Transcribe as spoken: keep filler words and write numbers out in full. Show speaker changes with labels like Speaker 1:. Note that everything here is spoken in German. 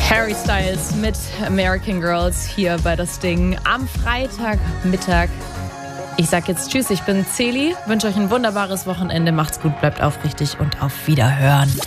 Speaker 1: Harry Styles mit American Girls hier bei Das Ding am Freitagmittag. Ich sag jetzt Tschüss, ich bin Celi, wünsche euch ein wunderbares Wochenende, macht's gut, bleibt aufrichtig und auf Wiederhören.